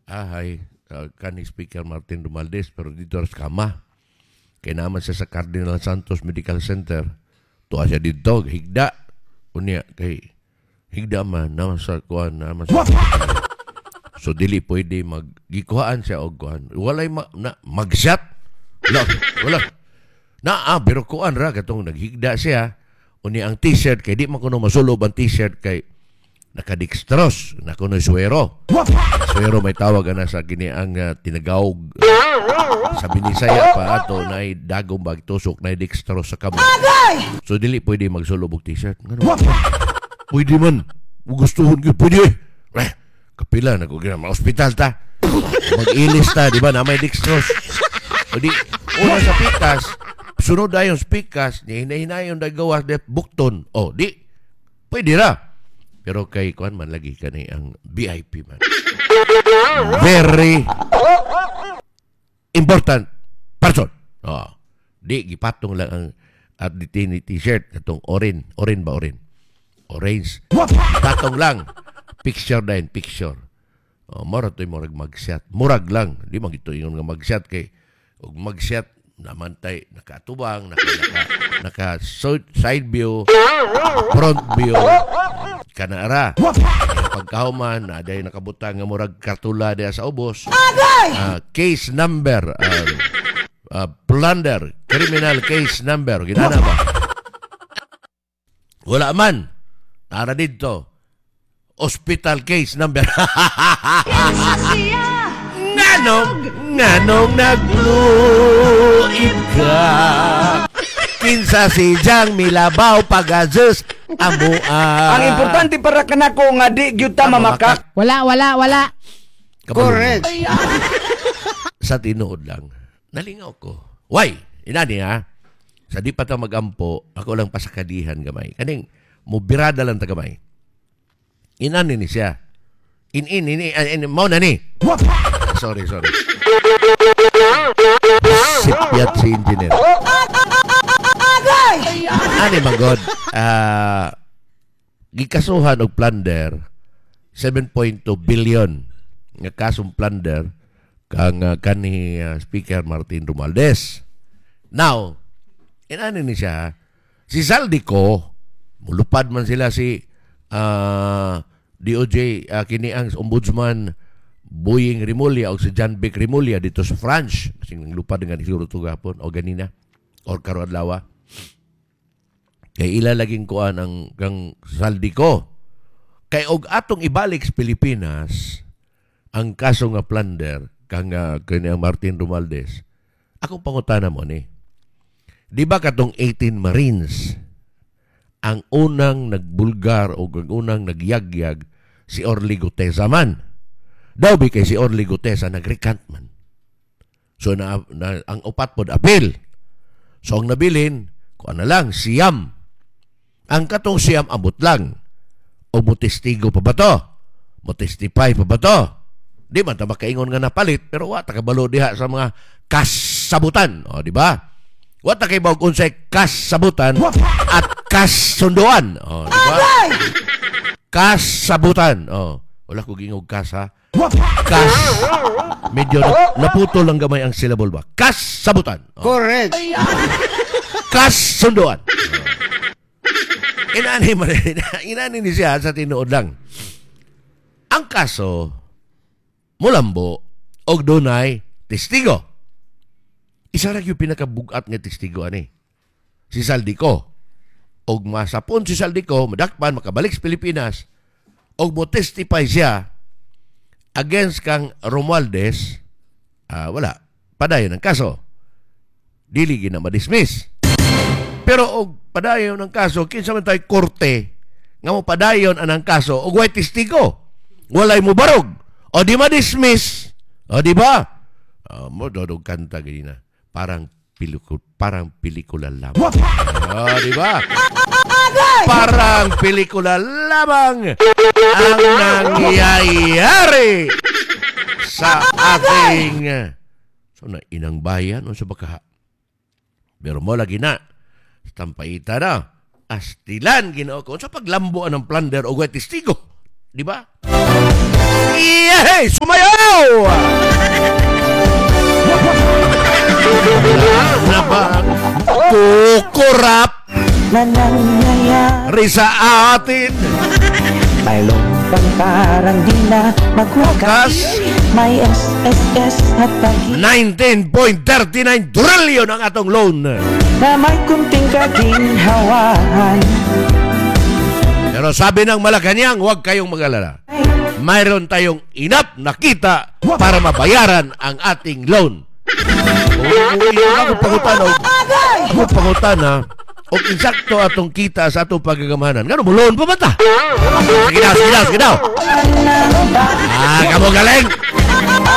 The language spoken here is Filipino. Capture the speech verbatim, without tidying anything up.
ahay, uh, kani Speaker Martin Romualdez, pero dito sa kama. Kaya naman siya sa Cardinal Santos Medical Center. Tuwa siya dito, higda. Unya, kay higda man, naman sa kuhan, naman sa so, dili pwede mag-gikuhaan siya o kuhan. Walay ma- na, mag-shot. Wala, wala. Na, ah, pero kuhan ra, katong naghigda siya. Unya, ang t-shirt, kay di man kuno masulob ang t-shirt, kay nakadextros, na kuno suwero. Suwero may tawag na sa gini ang uh, tinagawag uh, sa Binisaya pa ato na dagong bagtusok na dextros sa kamay. So dili pwede magsulob og t-shirt. Ngano? Pwede man. Gustuhon gyud pwede. Eh, kapila na ko gina ma-hospital ta. Mag-ilis ta, di ba? Na may dextros. O di, una sa pikas, sunod na yung pikas, hinahinay yung nagawa na bukton. O, di, pwede ra. Pero kay kuan man lagi kani ang V I P man. Very important person. Oh. Di gipatong lang ang at ni t-shirt katong orange, orange ba orange? Orange. Patong lang. Picture din, picture. Oh, mura to murag mag-shot. Murag lang. Di man gito yung mag-shot kay ug mag-shot naman tay nakatubang, naka naka, naka side view, front view. Kanara. Pagkahuman, na day nakabutang nga murag kartula diya sa ubos. Uh, case number, uh, uh, plunder, criminal case number. Ginana ba? Wala man. Tara dito. Hospital case number. Nganong, nganong nag-fluid ka. Kinsa si Jang Milabaw pag-adjust amo ah. Ang importante para kanako nga di gyud ta mamakak. Wala, wala, wala. Correct. Sa tinuod lang, nalingaw ko. Why? Inani ha? Sa di pa ta magampo, ako lang pasakadihan gamay. Kaning mubirada lang ta gamay. Inani ni siya. In in in, in, in mo na ni. Sorry, sorry. Sipyat si engineer. Ani magod, ah, uh, gikasuhan og plunder seven point two billion nga kasong plunder kang uh, kanhi uh, Speaker Martin Romualdez. Now, inani ni siya, si Zaldico, mulupad man sila si uh, D O J, uh, kini ang ombudsman Boying Rimulya o si John Beck Rimulya dito sa France. Kasi lupad nga siguro ito gapon o ganina or karoon lawa. Kay ilalaging kuan ang kang Zaldico. Kay og atong ibalik sa Pilipinas ang kaso nga plunder kang uh, kani ang Martin Romualdez. Ako pangutana mo ni. Di ba katong eighteen Marines ang unang nagbulgar o ang unang nagyagyag si Orly Gutesa man. Daw bi kay si Orly Gutesa nagrecant man. So na, na ang upat pod appeal. So ang nabilin kuan na lang siyam. Ang katong siyam abot lang. O motestigo pa ba to? Motestify pa ba to? Di man ta makaingon nga napalit, pero wa ta kabalo diha sa mga kasabutan. O, di ba? Wa ta kay bawg unsay kasabutan at kasunduan. O, di ba? Kasabutan. O, wala ko gingog kas ha. Kas. Medyo naputol lang gamay ang syllable ba? Kasabutan. O. Correct. Kasunduan. Inani man, inani ni siya sa tinuod lang. Ang kaso, mulambo, og dunay testigo. Isa lang yung pinakabugat nga testigo, ani. Si Zaldico. Og masapon si Zaldico, madakpan, makabalik sa Pilipinas, og mo testify siya against kang Romualdez, uh, wala, padayon ang kaso. Dili gina ma-dismiss. Pero og padayon ang kaso, kinsa man tayo korte, nga mo padayon anang kaso, og way testigo. Walay mo barog. O di ma-dismiss. O di ba? Uh, mo dodog kanta ganina. Parang pelikula, parang pelikula lamang. O di ba? Parang pelikula lamang ang nangyayari sa ating so na inang bayan o sa baka. Pero mo lagi na tampaita na astilan ginoo ko sa paglambuan ng plunder o way testigo. Di ba? Yay! Sumayaw! Na ba ang kukurap na nangyayari sa atin? may lumpang parang di na magwakas may S S S at pag nineteen point three nine trillion ang atong loan. na may kunting kaginhawahan Pero sabi ng Malacanang, huwag kayong mag-alala. Mayroon tayong enough na kita para mabayaran ang ating loan. Kung ako pangutan o ako pangutan ha, o insakto atong kita sa atong pagagamanan. Gano'n mo, loan pa ba ta? Sige daw, sige daw, sige daw. Ah, kamo galing.